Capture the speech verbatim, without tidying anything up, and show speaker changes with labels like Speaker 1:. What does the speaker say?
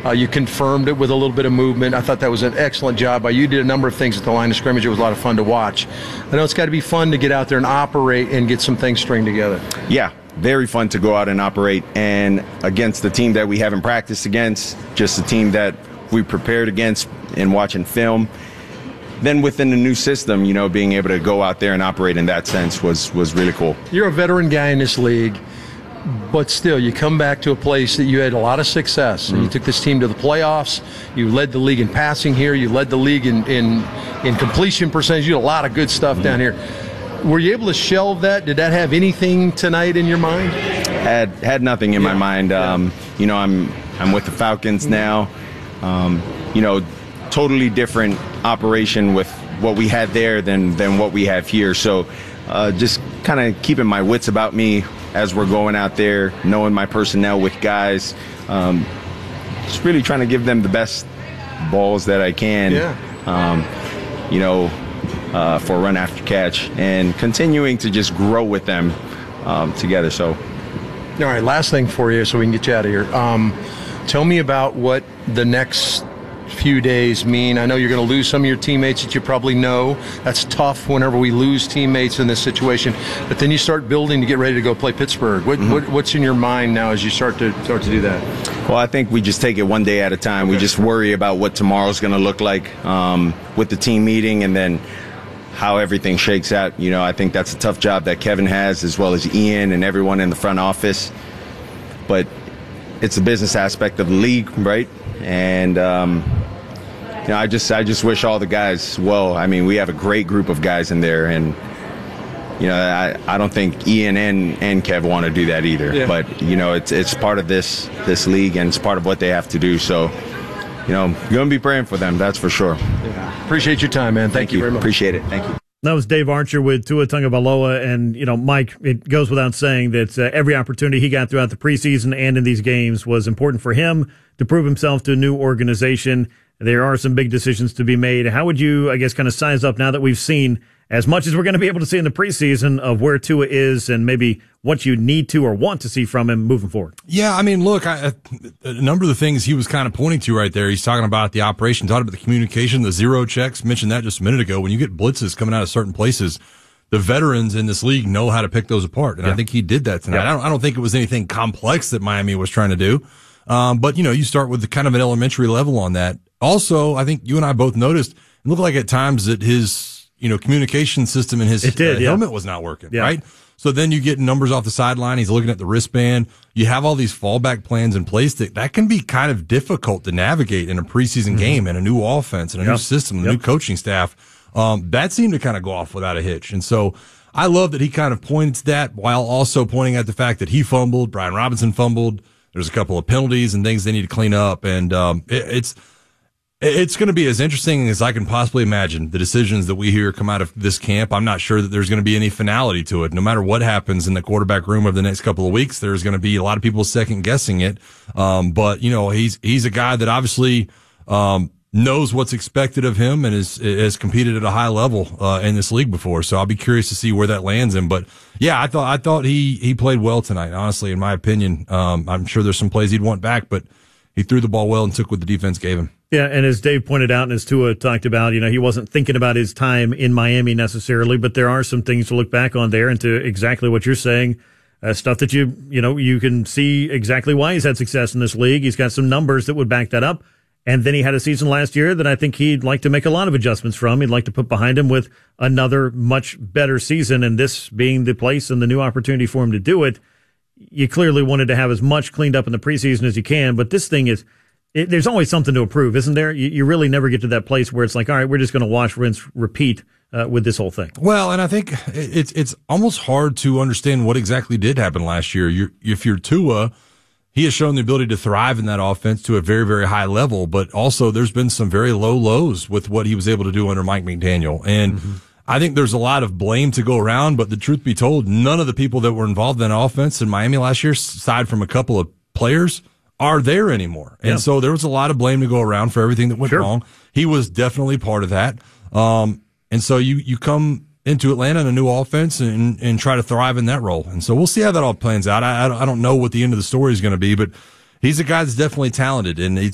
Speaker 1: Uh, you confirmed it with a little bit of movement. I thought that was an excellent job by you. You did a number of things at the line of scrimmage. It was a lot of fun to watch. I know it's got to be fun to get out there and operate and get some things stringed together.
Speaker 2: Yeah, very fun to go out and operate, and against the team that we haven't practiced against, just a team that we prepared against and watching film. Then within the new system, you know, being able to go out there and operate in that sense was was really cool.
Speaker 1: You're a veteran guy in this league, but still, you come back to a place that you had a lot of success. Mm-hmm. And you took this team to the playoffs. You led the league in passing here. You led the league in in, in completion percentage. You did a lot of good stuff mm-hmm. down here. Were you able to shelve that? Did that have anything tonight in your mind?
Speaker 2: Had had nothing in
Speaker 1: yeah.
Speaker 2: my mind. Um, you know, I'm I'm with the Falcons mm-hmm. now. Um, you know, totally different operation with what we had there than than what we have here. So uh, just kind of keeping my wits about me as we're going out there, knowing my personnel with guys, um, just really trying to give them the best balls that I can.
Speaker 1: Yeah.
Speaker 2: Um, you know, uh, for run after catch, and continuing to just grow with them um, together. So,
Speaker 1: all right, last thing for you, so we can get you out of here. Um, tell me about what the next few days mean. I know you're going to lose some of your teammates that you probably know. That's tough whenever we lose teammates in this situation. But then you start building to get ready to go play Pittsburgh. What, mm-hmm. what, what's in your mind now as you start to start to do that?
Speaker 2: Well, I think we just take it one day at a time. Okay. We just worry about what tomorrow's going to look like um, with the team meeting, and then how everything shakes out. You know, I think that's a tough job that Kevin has, as well as Ian and everyone in the front office. But it's the business aspect of the league, right? And um, you know, I just I just wish all the guys well. I mean, we have a great group of guys in there, and you know, I, I don't think Ian and, and Kev want to do that either. Yeah. But you know, it's it's part of this this league, and it's part of what they have to do. So, you know, I'm gonna be praying for them. That's for sure.
Speaker 1: Yeah. Appreciate your time, man. Thank,
Speaker 2: Thank
Speaker 1: you
Speaker 2: you
Speaker 1: very much.
Speaker 2: Appreciate it. Thank you.
Speaker 3: That was Dave Archer with Tua Tagovailoa, and you know, Mike, it goes without saying that uh, every opportunity he got throughout the preseason and in these games was important for him to prove himself to a new organization. There are some big decisions to be made. How would you, I guess, kind of size up now that we've seen as much as we're going to be able to see in the preseason of where Tua is and maybe what you need to or want to see from him moving forward?
Speaker 4: Yeah, I mean, look, I, a number of the things he was kind of pointing to right there, he's talking about the operation, talking about the communication, the zero checks, mentioned that just a minute ago. When you get blitzes coming out of certain places, the veterans in this league know how to pick those apart, and yeah. I think he did that tonight. Yeah. I don't, I don't think it was anything complex that Miami was trying to do, um, but, you know, you start with the kind of an elementary level on that. Also, I think you and I both noticed, it looked like at times that his, you know, communication system in his
Speaker 3: it did,
Speaker 4: uh,
Speaker 3: yeah.
Speaker 4: helmet was not working,
Speaker 3: yeah.
Speaker 4: right? So then you get numbers off the sideline. He's looking at the wristband. You have all these fallback plans in place that, that can be kind of difficult to navigate in a preseason mm-hmm. game and a new offense and a
Speaker 3: yep.
Speaker 4: new system, a
Speaker 3: yep.
Speaker 4: new coaching staff. Um, that seemed to kind of go off without a hitch. And so I love that he kind of pointed to that while also pointing at the fact that he fumbled, Brian Robinson fumbled. There's a couple of penalties and things they need to clean up. And, um, it, it's, It's going to be as interesting as I can possibly imagine, the decisions that we hear come out of this camp. I'm not sure that there's going to be any finality to it. No matter what happens in the quarterback room over the next couple of weeks, there's going to be a lot of people second guessing it. Um, but, you know, he's, he's a guy that obviously, um, knows what's expected of him and is, has competed at a high level, uh, in this league before. So I'll be curious to see where that lands him. But yeah, I thought, I thought he, he played well tonight, honestly, in my opinion. Um, I'm sure there's some plays he'd want back, but he threw the ball well and took what the defense gave him.
Speaker 3: Yeah, and as Dave pointed out and as Tua talked about, you know, he wasn't thinking about his time in Miami necessarily, but there are some things to look back on there and to exactly what you're saying, uh, stuff that you, you know, you can see exactly why he's had success in this league. He's got some numbers that would back that up. And then he had a season last year that I think he'd like to make a lot of adjustments from. He'd like to put behind him with another much better season, and this being the place and the new opportunity for him to do it. You clearly wanted to have as much cleaned up in the preseason as you can, but this thing is, It, there's always something to improve, isn't there? You, you really never get to that place where it's like, all right, we're just going to wash, rinse, repeat uh, with this whole thing.
Speaker 4: Well, and I think it's it's almost hard to understand what exactly did happen last year. You're, if you're Tua, he has shown the ability to thrive in that offense to a very, very high level, but also there's been some very low lows with what he was able to do under Mike McDaniel. And mm-hmm. I think there's a lot of blame to go around, but the truth be told, none of the people that were involved in offense in Miami last year, aside from a couple of players, are there anymore. And yeah. so there was a lot of blame to go around for everything that went
Speaker 3: sure.
Speaker 4: wrong. He was definitely part of that. Um, and so you, you come into Atlanta in a new offense and, and try to thrive in that role. And so we'll see how that all plans out. I, I don't know what the end of the story is going to be, but he's a guy that's definitely talented, and it's